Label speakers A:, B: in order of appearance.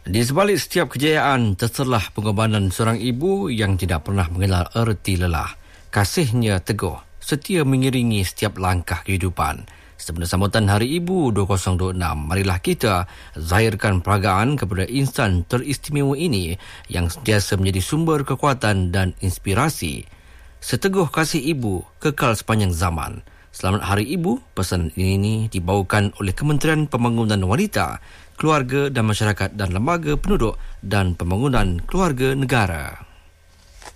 A: Di sebalik setiap kejayaan, terselah pengorbanan seorang ibu yang tidak pernah mengenal erti lelah. Kasihnya teguh, setia mengiringi setiap langkah kehidupan. Sempena sambutan Hari Ibu 2026, marilah kita zahirkan peragaan kepada insan teristimewa ini yang sentiasa menjadi sumber kekuatan dan inspirasi. Seteguh kasih ibu kekal sepanjang zaman. Selamat Hari Ibu. Pesanan ini dibawakan oleh Kementerian Pembangunan Wanita, Keluarga dan Masyarakat dan Lembaga Penduduk dan Pembangunan Keluarga Negara.